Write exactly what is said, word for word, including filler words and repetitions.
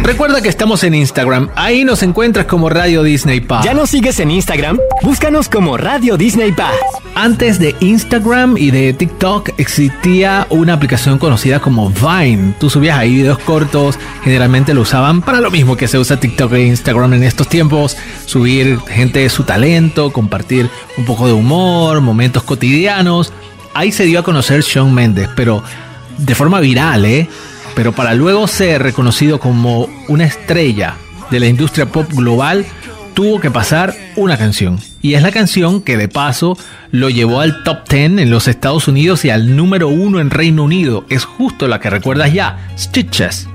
Recuerda que estamos en Instagram. Ahí nos encuentras como Radio Disney Pa. ¿Ya nos sigues en Instagram? Búscanos como Radio Disney Pa. Antes de Instagram y de TikTok existía una aplicación conocida como Vine. Tú subías ahí videos cortos, generalmente lo usaban para lo mismo que se usa TikTok e Instagram en estos tiempos, subir gente de su talento, compartir un poco de humor, momentos cotidianos. Ahí se dio a conocer Shawn Mendes, pero de forma viral, ¿eh? Pero para luego ser reconocido como una estrella de la industria pop global, tuvo que pasar una canción. Y es la canción que de paso lo llevó al top diez en los Estados Unidos y al número uno en Reino Unido. Es justo la que recuerdas ya, Stitches.